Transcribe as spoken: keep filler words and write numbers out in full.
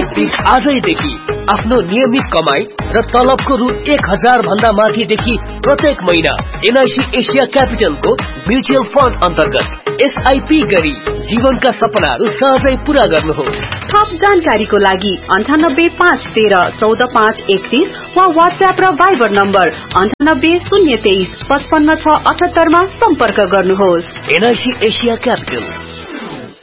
मुताबिक आजैदेखि आफ्नो नियमित कमाई र तलबको रु एक हजार भन्दा माथिदेखि प्रत्येक महिना एनआईसी एशिया क्यापिटलको म्युचुअल फन्ड अन्तर्गत एसआईपी गरी जीवनका सपनाहरू सहजै पूरा गर्नुहोस्। थप जानकारीको लागि अन्ठानब्बे पाँच तेह्र चौध पाँच एकतीस वा व्हाट्सएप र भाइबर नम्बर अन्ठानब्बे शून्य तेइस पचपन्न छ अठहत्तरमा सम्पर्क गर्नुहोस्। NIC Asia capital